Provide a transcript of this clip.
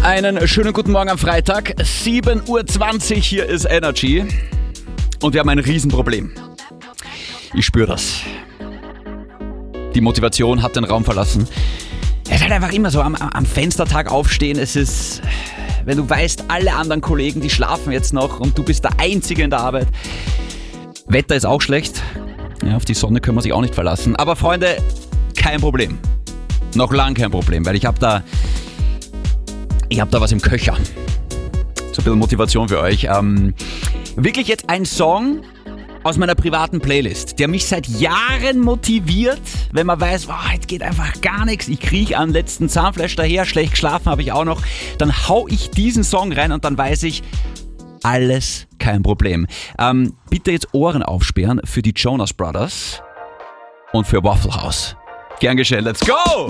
Einen schönen guten Morgen am Freitag, 7.20 Uhr, hier ist Energy und wir haben ein Riesenproblem. Ich spüre das. Die Motivation hat den Raum verlassen. Es ist halt einfach immer so, am Fenstertag aufstehen, es ist, wenn du weißt, alle anderen Kollegen, die schlafen jetzt noch und du bist der Einzige in der Arbeit. Wetter ist auch schlecht, ja, auf die Sonne können wir sich auch nicht verlassen. Aber Freunde, kein Problem. Noch lang kein Problem, weil ich hab da was im Köcher. So ein bisschen Motivation für euch. Wirklich jetzt ein Song aus meiner privaten Playlist, der mich seit Jahren motiviert, wenn man weiß, jetzt geht einfach gar nichts, ich kriege am letzten Zahnfleisch daher, schlecht geschlafen habe ich auch noch, dann hau ich diesen Song rein und dann weiß ich, alles kein Problem. Bitte jetzt Ohren aufsperren für die Jonas Brothers und für Waffle House. Gern geschehen, let's go!